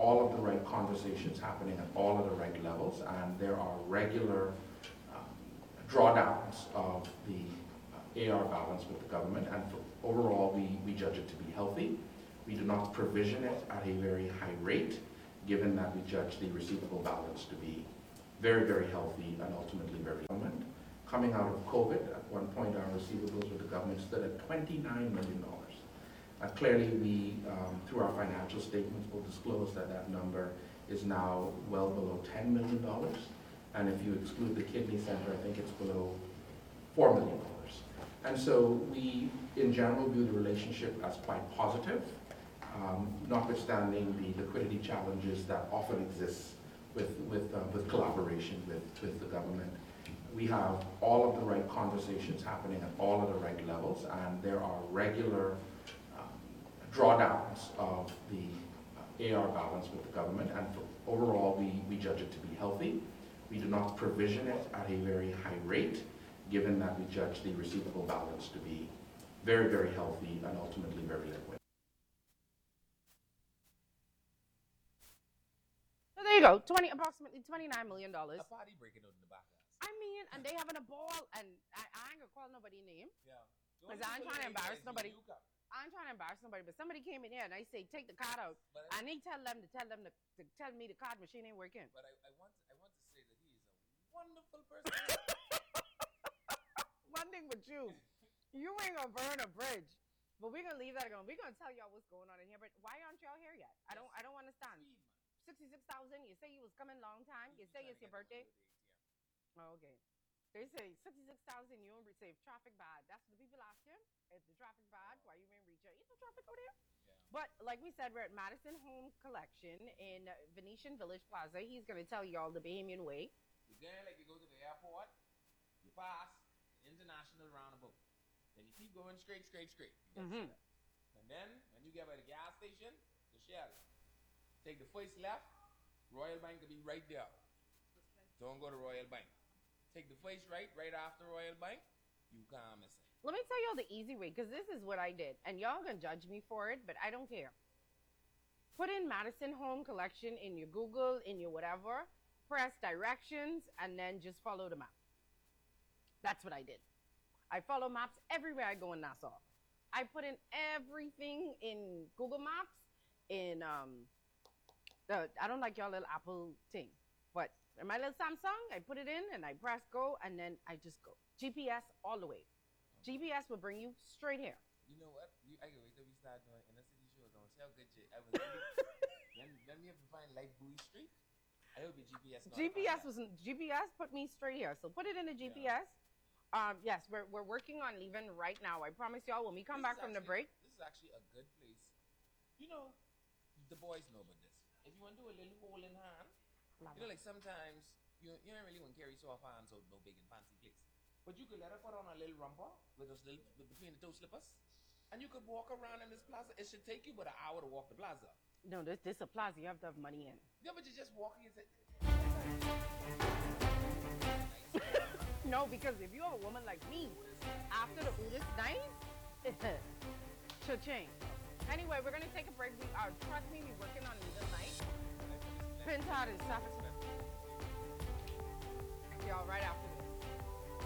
all of the right conversations happening at all of the right levels, and there are regular drawdowns of the AR balance with the government, and overall we judge it to be healthy. We do not provision it at a very high rate, given that we judge the receivable balance to be very, very healthy and ultimately very government. Coming out of COVID, at one point our receivables with the government stood at $29 million. Clearly we, through our financial statements, will disclose that that number is now well below $10 million. And if you exclude the kidney center, I think it's below $4 million. And so we, in general, view the relationship as quite positive, notwithstanding the liquidity challenges that often exist with collaboration with the government. We have all of the right conversations happening at all of the right levels, and there are regular drawdowns of the AR balance with the government, and overall we judge it to be healthy. We do not provision it at a very high rate, given that we judge the receivable balance to be very, very healthy and ultimately very liquid. So there you go, approximately $29 million. A party breaking out in the back. I mean, and they having a ball, and I ain't gonna call nobody name. Yeah. Because I ain't trying to embarrass nobody. I ain't trying to embarrass nobody, but somebody came in here and I say, take the card out. And they tell them to tell me the card machine ain't working. But I want to say that he is a wonderful person. One thing with you ain't gonna burn a bridge. But we're gonna leave that alone. We're gonna tell y'all what's going on in here. But why aren't y'all here yet? I don't understand. 66,000. You say you was coming long time. You say it's your birthday. Oh, okay. They say 66,000. You don't say if traffic bad. That's what the people ask you. If the traffic bad, why you ain't reach out? Ain't no traffic over there. Yeah. But like we said, we're at Madison Home Collection in Venetian Village Plaza. He's gonna tell y'all the Bahamian way. You're going like you go to the airport. You pass the international roundabout. Then you keep going straight. Mm-hmm. And then when you get by the gas station, the Shell. Take the first left. Royal Bank will be right there. Don't go to Royal Bank. Take the first right after Royal Bank. You can't miss it. Let me tell y'all the easy way, because this is what I did. And y'all gonna judge me for it, but I don't care. Put in Madison Home Collection in your Google, in your whatever. Press directions, and then just follow the map. That's what I did. I follow maps everywhere I go in Nassau. I put in everything in Google Maps, in I don't like y'all little Apple thing, but in my little Samsung, I put it in and I press go, and then I just go. GPS all the way. GPS will bring you straight here. You know what? I can wait till we start doing inner city shows. Don't tell good shit. Let me have to find Light Bowie Street. I hope your GPS put me straight here. So put it in the GPS. Yeah. Yes, we're working on leaving right now. I promise y'all when we come back from the break. This is actually a good place. You know, the boys know about this. If you want to do a little hole in hand, you know, like sometimes you don't really want to carry so off hands out no big and fancy place. But you could let her put on a little romper with those little between the toe slippers, and you could walk around in this plaza. It should take you about an hour to walk the plaza. No, this a plaza. You have to have money in. Yeah, but you're just walking and say. No, because if you have a woman like me, after the Buddhist night, cha-ching. Anyway, we're going to take a break. Trust me, we're working on the night. Pintard and stuff. Y'all right after